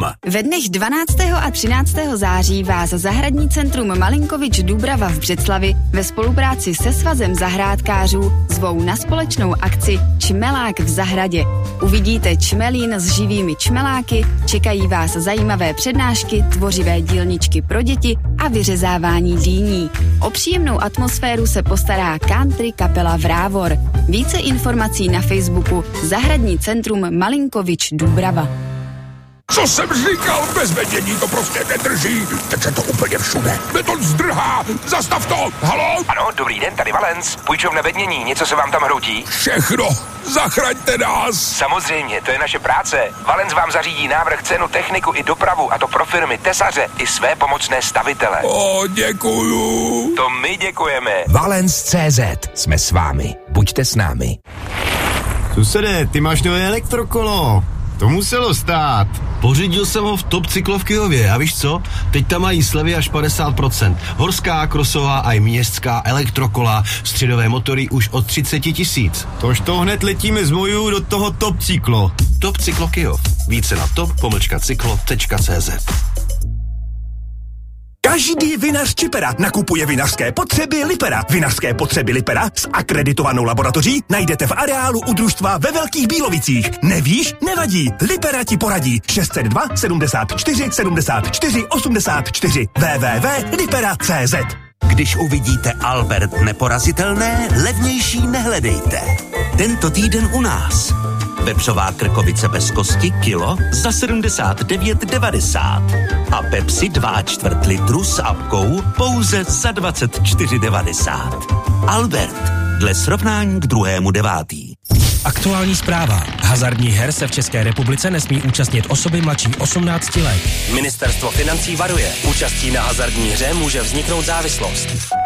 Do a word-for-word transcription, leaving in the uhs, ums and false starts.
com. Ve dnech dvanáctého a třináctého září vás Zahradní centrum Malinkovič Dubrava v Břeclavi ve spolupráci se Svazem zahrádkářů zvou na společnou akci Čmelák v zahradě. Uvidíte čmelín s živými čmeláky, čekají vás zajímavé přednášky, tvořivé dílničky pro děti a vyřezávání dýní. O příjemnou atmosféru se postará country kapela Vrávor. Více informací na Facebooku Zahradní centrum Malinkovič Dubrava. Co jsem říkal, bez vedění to prostě nedrží. Teď se to úplně všude. Beton zdrhá. Zastav to. Haló? Ano, dobrý den, tady Valens. Půjčovna vedmění, něco se vám tam hroutí? Všechno. Zachraňte nás. Samozřejmě, to je naše práce. Valens vám zařídí návrh, cenu, techniku i dopravu, a to pro firmy, tesaře i své pomocné stavitele. O, děkuju. To my děkujeme. Valens tečka cé zet. Jsme s vámi. Buďte s námi. Susede, ty máš nové elektrokolo. To muselo stát. Pořídil jsem ho v Top Cyklovkyjově a víš co? Teď tam mají slevy až padesát procent. Horská, krosová a i městská elektrokola, středové motory už od třicet tisíc. Tož to hned letíme z Moju do toho Top Cyklo. Top Cyklokyjov. Více na top pomlčka cyklo tečka cé zet. Každý vinař Čipera nakupuje vinařské potřeby Lipera. Vinařské potřeby Lipera s akreditovanou laboratoří najdete v areálu u družstva ve Velkých Bílovicích. Nevíš? Nevadí. Lipera ti poradí. šest set dva sedmdesát čtyři sedmdesát čtyři osmdesát čtyři w w w tečka lipera tečka cé zet. Když uvidíte Albert neporazitelné, levnější nehledejte. Tento týden u nás. Vepřová krkovice bez kosti kilo za sedmdesát devět devadesát a Pepsi dva čtvrt litru s apkou pouze za dvacet čtyři devadesát. Albert, dle srovnání k druhému devátý. Aktuální zpráva. Hazardních her se v České republice nesmí účastnit osoby mladší osmnácti let. Ministerstvo financí varuje. Účastí na hazardní hře může vzniknout závislost.